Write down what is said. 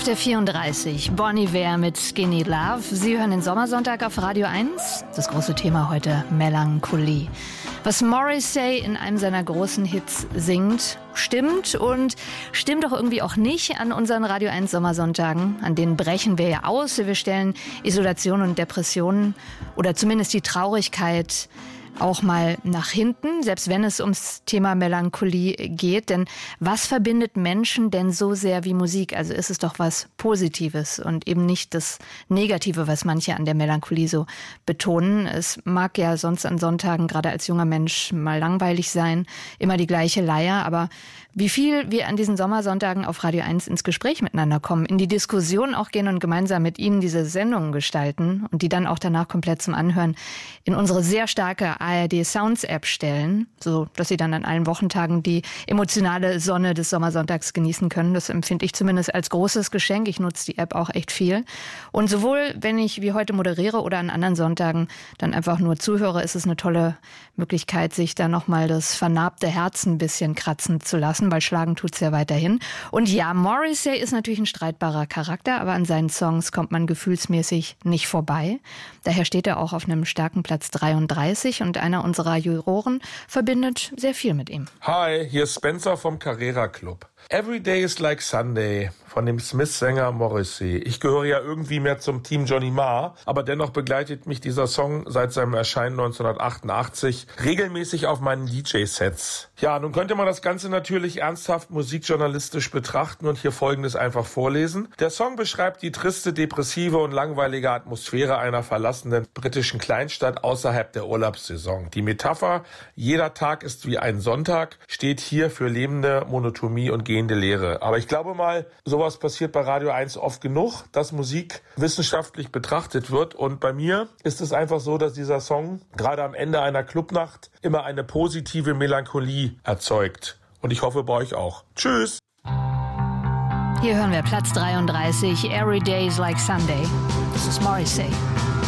Auf der 34, Bon Iver mit Skinny Love. Sie hören den Sommersonntag auf Radio 1. Das große Thema heute, Melancholie. Was Morrissey in einem seiner großen Hits singt, stimmt und stimmt doch irgendwie auch nicht an unseren Radio 1 Sommersonntagen. An denen brechen wir ja aus. Wir stellen Isolation und Depressionen oder zumindest die Traurigkeit auch mal nach hinten, selbst wenn es ums Thema Melancholie geht. Denn was verbindet Menschen denn so sehr wie Musik? Also ist es doch was Positives und eben nicht das Negative, was manche an der Melancholie so betonen. Es mag ja sonst an Sonntagen, gerade als junger Mensch, mal langweilig sein, immer die gleiche Leier, aber wie viel wir an diesen Sommersonntagen auf Radio 1 ins Gespräch miteinander kommen, in die Diskussion auch gehen und gemeinsam mit Ihnen diese Sendungen gestalten und die dann auch danach komplett zum Anhören in unsere sehr starke ARD Sounds App stellen, so dass Sie dann an allen Wochentagen die emotionale Sonne des Sommersonntags genießen können. Das empfinde ich zumindest als großes Geschenk. Ich nutze die App auch echt viel. Und sowohl, wenn ich wie heute moderiere oder an anderen Sonntagen dann einfach nur zuhöre, ist es eine tolle Möglichkeit, sich da nochmal das vernarbte Herz ein bisschen kratzen zu lassen, weil schlagen tut's ja weiterhin. Und ja, Morrissey ist natürlich ein streitbarer Charakter, aber an seinen Songs kommt man gefühlsmäßig nicht vorbei. Daher steht er auch auf einem starken Platz 33 und einer unserer Juroren verbindet sehr viel mit ihm. Hi, hier ist Spencer vom Carrera Club. Every Day is Like Sunday von dem Smith-Sänger Morrissey. Ich gehöre ja irgendwie mehr zum Team Johnny Marr, aber dennoch begleitet mich dieser Song seit seinem Erscheinen 1988 regelmäßig auf meinen DJ-Sets. Ja, nun könnte man das Ganze natürlich ernsthaft musikjournalistisch betrachten und hier Folgendes einfach vorlesen. Der Song beschreibt die triste, depressive und langweilige Atmosphäre einer verlassenen britischen Kleinstadt außerhalb der Urlaubssaison. Die Metapher, jeder Tag ist wie ein Sonntag, steht hier für lebende Monotonie und gehende Leere. Aber ich glaube mal, sowas passiert bei Radio 1 oft genug, dass Musik wissenschaftlich betrachtet wird. Und bei mir ist es einfach so, dass dieser Song gerade am Ende einer Clubnacht immer eine positive Melancholie erzeugt. Und ich hoffe bei euch auch. Tschüss! Hier hören wir Platz 33, Every Day is Like Sunday. Das ist Morrissey.